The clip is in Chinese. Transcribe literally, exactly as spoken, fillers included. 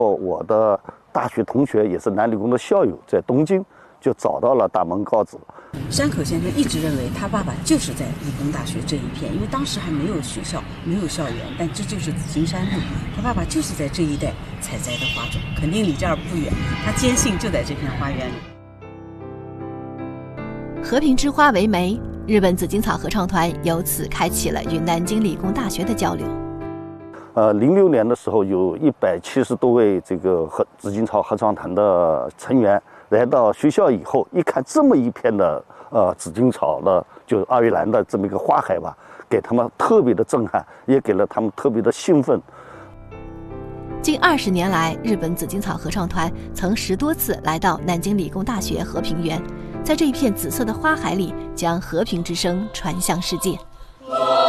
我的大学同学也是南理工的校友，在东京就找到了大门高子。 山口先生一直认为他爸爸就是在理工大学这一片，因为当时还没有学校，没有校园，但这就是紫金山路，他爸爸就是在这一带采摘的花种，肯定离这儿不远，他坚信就在这片花园里。 和平之花为媒，日本紫荆草合唱团由此开启了与南京理工大学的交流。 呃，零六年的时候，有一百七十多位这个和紫荆草合唱团的成员来到学校以后，一看这么一片的呃紫荆草的，就二月兰的这么一个花海吧，给他们特别的震撼，也给了他们特别的兴奋。 近二十年来，日本紫荆草合唱团曾十多次来到南京理工大学和平园，在这一片紫色的花海里，将和平之声传向世界。